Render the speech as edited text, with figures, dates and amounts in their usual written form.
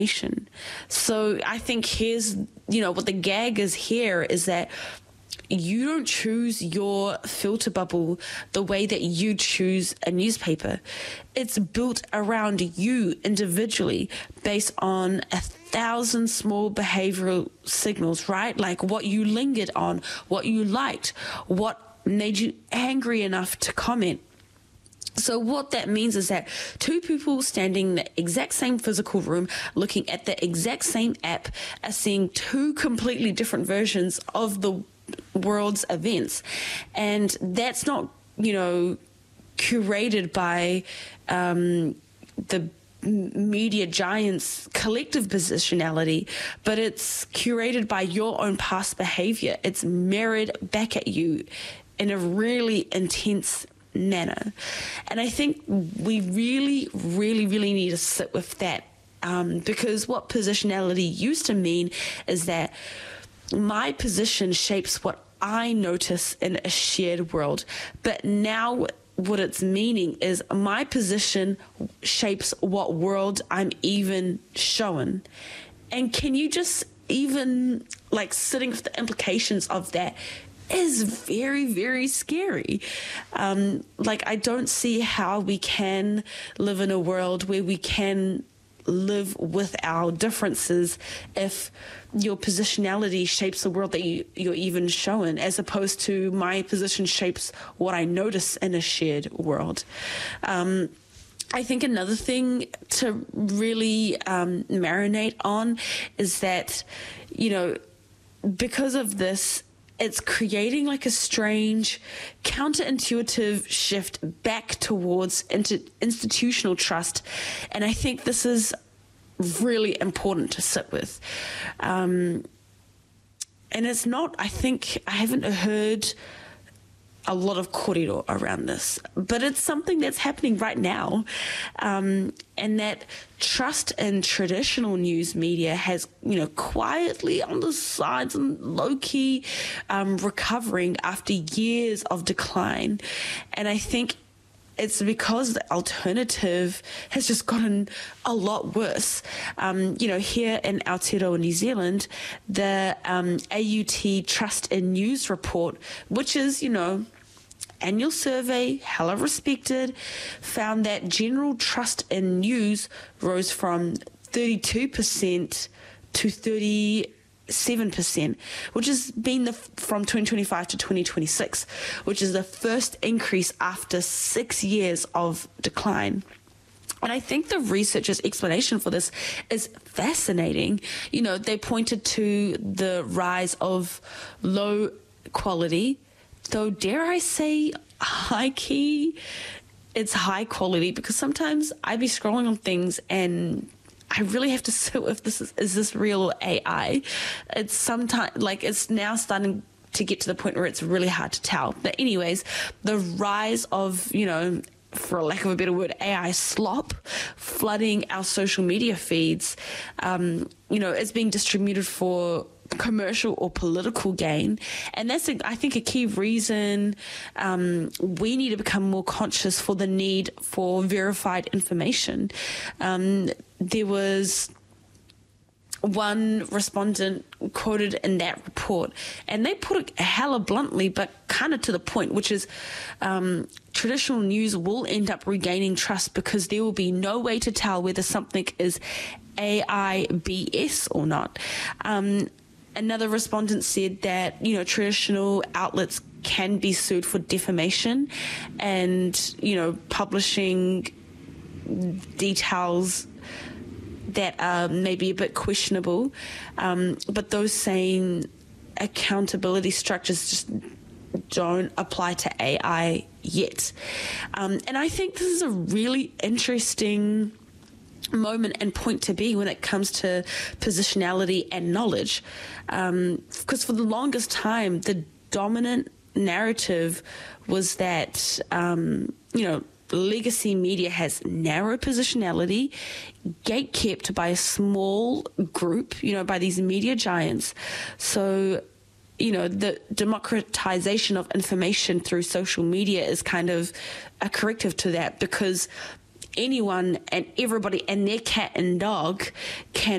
So I think here's, what the gag is here is that you don't choose your filter bubble the way that you choose a newspaper. It's built around you individually based on 1,000 small behavioral signals, right? Like what you lingered on, what you liked, what made you angry enough to comment. So what that means is that two people standing in the exact same physical room looking at the exact same app are seeing two completely different versions of the world's events. And that's not, curated by the media giants' collective positionality, but it's curated by your own past behavior. It's mirrored back at you in a really intense manner. And I think we really, really, really need to sit with that, because what positionality used to mean is that my position shapes what I notice in a shared world. But now what it's meaning is my position shapes what world I'm even showing. And can you just even sitting with the implications of that is very, very scary. I don't see how we can live in a world where we can live with our differences if your positionality shapes the world that you're even shown, as opposed to my position shapes what I notice in a shared world. I think another thing to really marinate on is that, because of this, it's creating a strange counterintuitive shift back towards institutional trust. And I think this is really important to sit with. And it's not, I haven't heard a lot of kōrero around this, but it's something that's happening right now. And that trust in traditional news media has, quietly on the sides and low-key recovering after years of decline. And I think it's because the alternative has just gotten a lot worse. Here in Aotearoa, New Zealand, the AUT Trust in News report, which is, annual survey, hella respected, found that general trust in news rose from 32% to 37%, which has been from 2025 to 2026, which is the first increase after 6 years of decline. And I think the researchers' explanation for this is fascinating. They pointed to the rise of low quality, though dare I say high key, it's high quality, because sometimes I be scrolling on things and I really have to sit with is this real AI? It's sometimes it's now starting to get to the point where it's really hard to tell. But anyways, the rise of, for lack of a better word, AI slop flooding our social media feeds, it's being distributed for commercial or political gain. And that's, I think, a key reason we need to become more conscious for the need for verified information. There was one respondent quoted in that report, and they put it hella bluntly, but kind of to the point, which is traditional news will end up regaining trust because there will be no way to tell whether something is AI BS or not. Another respondent said that, traditional outlets can be sued for defamation and, publishing details that are maybe a bit questionable. But those same accountability structures just don't apply to AI yet. And I think this is a really interesting moment and point to be when it comes to positionality and knowledge, because for the longest time the dominant narrative was that legacy media has narrow positionality, gatekept by a small group, by these media giants. So the democratization of information through social media is kind of a corrective to that, because anyone and everybody and their cat and dog can